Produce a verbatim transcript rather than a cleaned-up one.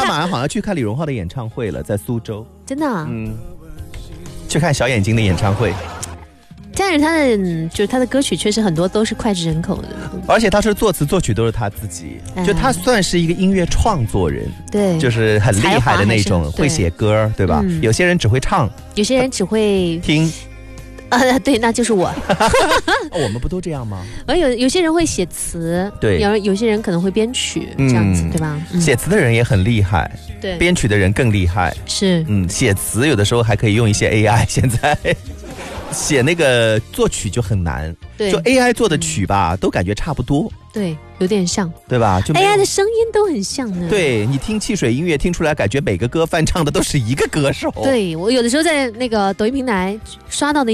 马上好像去看李荣浩的演唱会了，在苏州。 真的啊？ 嗯，去看小眼睛的演唱会。 但是他的就是他的歌曲确实很多都是脍炙人口的， 而且他是作词作曲都是他自己， 嗯、 就他算是一个音乐创作人， 对， 就是很厉害的那种，会写歌，对吧、嗯？有些人只会唱， 有些人只会听。 呃，对，那就是我。 我们不都这样吗？ 而有有些人会写词， 对， 有有些人可能会编曲，这样子，嗯、对吧？ 嗯、写词的人也很厉害， 对， 编曲的人更厉害， 是， 嗯，写词有的时候还可以用一些 A I， 现在。写那个作曲就很难， 对， 就 A I 做的曲吧、嗯，都感觉差不多， 对，有点像， 对吧？就 A I 的声音都很像呢。 对，你听汽水音乐听出来，感觉每个歌翻唱的都是一个歌手。 对，我有的时候在那个抖音平台刷到的。